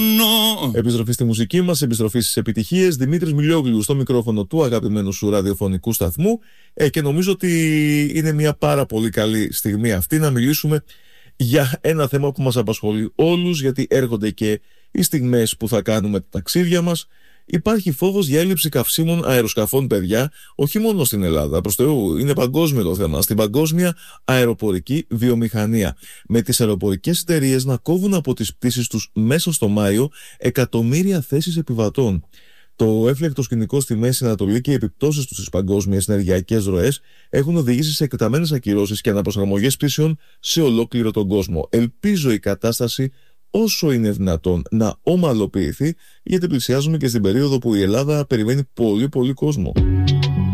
Επιστροφή στη μουσική μας, επιστροφή στις επιτυχίες. Δημήτρης Μιλιόγλου στο μικρόφωνο του αγαπημένου σου ραδιοφωνικού σταθμού. Και νομίζω ότι είναι μια πάρα πολύ καλή στιγμή αυτή να μιλήσουμε για ένα θέμα που μας απασχολεί όλους, γιατί έρχονται και οι στιγμές που θα κάνουμε τα ταξίδια μας. Υπάρχει φόβος για έλλειψη καυσίμων αεροσκαφών, παιδιά, όχι μόνο στην Ελλάδα. Προς Θεού, είναι παγκόσμιο το θέμα. Στην παγκόσμια αεροπορική βιομηχανία. Με τις αεροπορικές εταιρείες να κόβουν από τις πτήσεις τους μέσα στο Μάιο εκατομμύρια θέσεις επιβατών. Το έφλεκτο σκηνικό στη Μέση Ανατολή και οι επιπτώσεις του στις παγκόσμιες ενεργειακές ροές έχουν οδηγήσει σε εκτεταμένες ακυρώσεις και αναπροσαρμογές πτήσεων σε ολόκληρο τον κόσμο. Ελπίζω η κατάσταση όσο είναι δυνατόν να ομαλοποιηθεί, γιατί πλησιάζουμε και στην περίοδο που η Ελλάδα περιμένει πολύ κόσμο.